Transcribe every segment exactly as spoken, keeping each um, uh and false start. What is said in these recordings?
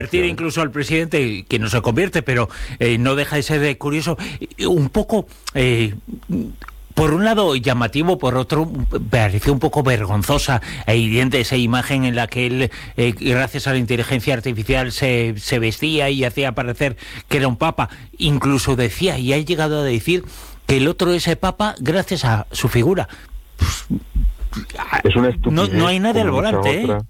incluso al presidente, que no se convierte, pero eh, no deja de ser curioso, un poco, eh, por un lado llamativo, por otro pareció un poco vergonzosa e hiriente esa imagen en la que él, eh, gracias a la inteligencia artificial, se, se vestía y hacía parecer que era un papa. Incluso decía, y ha llegado a decir, que el otro es el papa gracias a su figura. Es una estupidez. No, no hay nada al volante, ¿eh?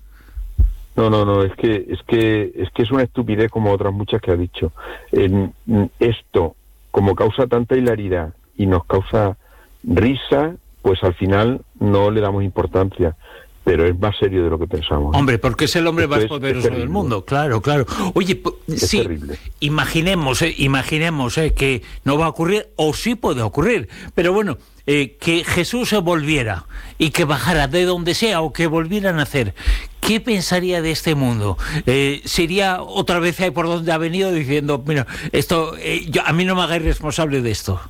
No, no, no, es que es que es que es una estupidez como otras muchas que ha dicho. En, esto, como causa tanta hilaridad y nos causa risa, pues al final no le damos importancia, pero es más serio de lo que pensamos. Hombre, porque es el hombre Esto más es, poderoso es del mundo, claro, claro. Oye, es sí, terrible. imaginemos, eh, imaginemos eh, que no va a ocurrir, o sí puede ocurrir, pero bueno, eh, que Jesús se volviera y que bajara de donde sea o que volviera a nacer. ¿Qué pensaría de este mundo? Eh, ¿Sería otra vez ahí por donde ha venido diciendo, mira, esto, eh, yo, a mí no me hagáis responsable de esto?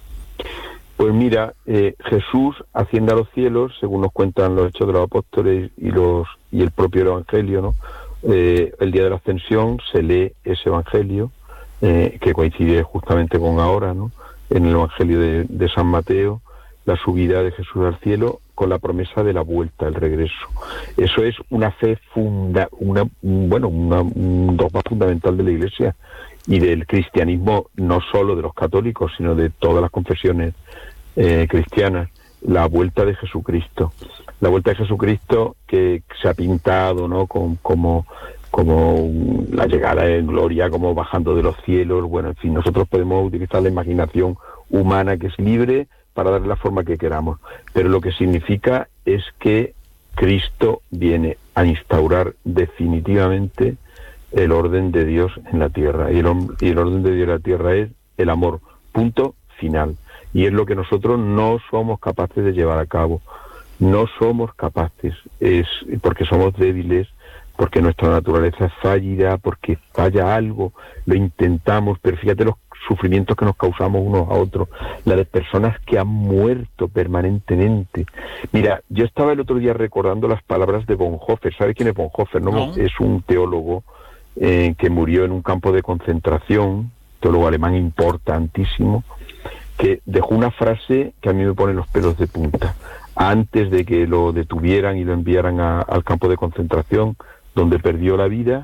Pues mira, eh, Jesús asciende a los cielos, según nos cuentan los Hechos de los Apóstoles y los y el propio Evangelio, ¿no? Eh, el día de la Ascensión se lee ese Evangelio, eh, que coincide justamente con ahora, ¿no? En el Evangelio de, de San Mateo, la subida de Jesús al cielo con la promesa de la vuelta, el regreso. Eso es una fe funda, una, bueno, una, un dogma fundamental de la Iglesia y del cristianismo, no solo de los católicos, sino de todas las confesiones eh, cristianas, la vuelta de Jesucristo. La vuelta de Jesucristo que se ha pintado, ¿no?, con, como, como la llegada en gloria, como bajando de los cielos. Bueno, en fin, nosotros podemos utilizar la imaginación humana, que es libre, para darle la forma que queramos, pero lo que significa es que Cristo viene a instaurar definitivamente el orden de Dios en la tierra, y el, y el orden de Dios en la tierra es el amor, punto final, y es lo que nosotros no somos capaces de llevar a cabo, no somos capaces, es porque somos débiles, porque nuestra naturaleza es fallida, porque falla algo, lo intentamos, pero fíjate los sufrimientos que nos causamos unos a otros, la de personas que han muerto permanentemente. Mira, yo estaba el otro día recordando las palabras de Bonhoeffer. ¿Sabes quién es Bonhoeffer? ¿No? No. Es un teólogo eh, que murió en un campo de concentración, teólogo alemán importantísimo, que dejó una frase que a mí me pone los pelos de punta. Antes de que lo detuvieran y lo enviaran a, al campo de concentración, donde perdió la vida,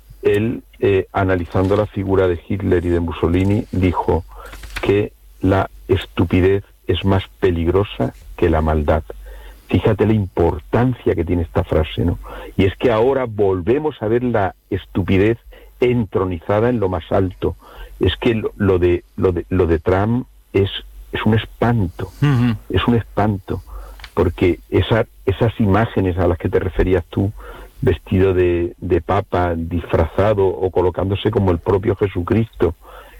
él, eh, analizando la figura de Hitler y de Mussolini, dijo que la estupidez es más peligrosa que la maldad. Fíjate la importancia que tiene esta frase, ¿no? Y es que ahora volvemos a ver la estupidez entronizada en lo más alto. Es que lo, lo de lo de lo de Trump es es un espanto, uh-huh. es un espanto, porque esa, esas imágenes a las que te referías tú, vestido de, de papa, disfrazado o colocándose como el propio Jesucristo,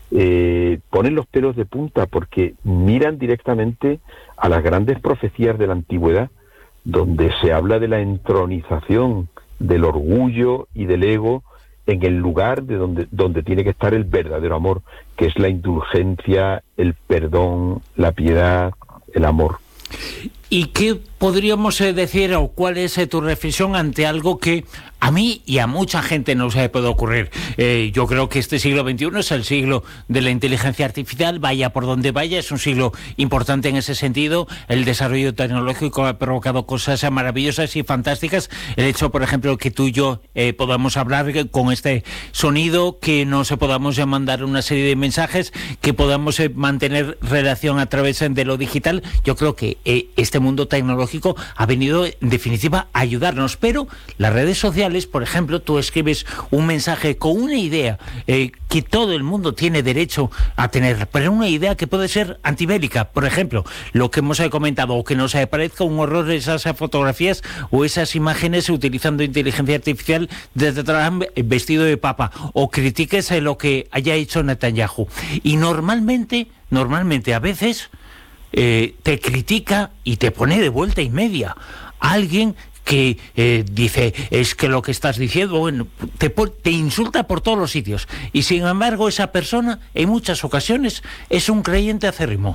eh, ponen los pelos de punta porque miran directamente a las grandes profecías de la antigüedad, donde se habla de la entronización del orgullo y del ego en el lugar de donde, donde tiene que estar el verdadero amor, que es la indulgencia, el perdón, la piedad, el amor. ¿Y qué podríamos decir o cuál es tu reflexión ante algo que a mí y a mucha gente no se puede ocurrir? Eh, yo creo que este siglo veintiuno es el siglo de la inteligencia artificial, vaya por donde vaya, es un siglo importante en ese sentido. El desarrollo tecnológico ha provocado cosas maravillosas y fantásticas. El hecho, por ejemplo, que tú y yo eh, podamos hablar con este sonido, que nos podamos mandar una serie de mensajes, que podamos eh, mantener relación a través de lo digital. Yo creo que eh, este mundo tecnológico ha venido, en definitiva, a ayudarnos, pero las redes sociales, por ejemplo, tú escribes un mensaje con una idea eh, que todo el mundo tiene derecho a tener, pero una idea que puede ser antibélica, por ejemplo, lo que hemos comentado, o que nos parezca un horror esas fotografías o esas imágenes utilizando inteligencia artificial de Trump vestido de papa, o critiques lo que haya hecho Netanyahu. Y normalmente, normalmente a veces eh, te critica y te pone de vuelta y media alguien que eh, dice, es que lo que estás diciendo, bueno, te, te insulta por todos los sitios, y sin embargo esa persona en muchas ocasiones es un creyente acérrimo,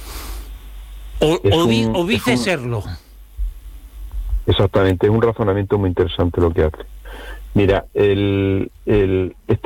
o, o, un, di, o dice un, serlo. Exactamente, es un razonamiento muy interesante lo que hace. Mira, el, el, esta